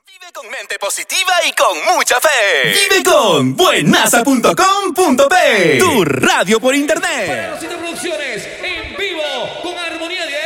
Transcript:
Vive con mente positiva y con mucha fe. Vive con buenasa.com.p. Tu radio por internet. Para los Producciones, en vivo, con armonía de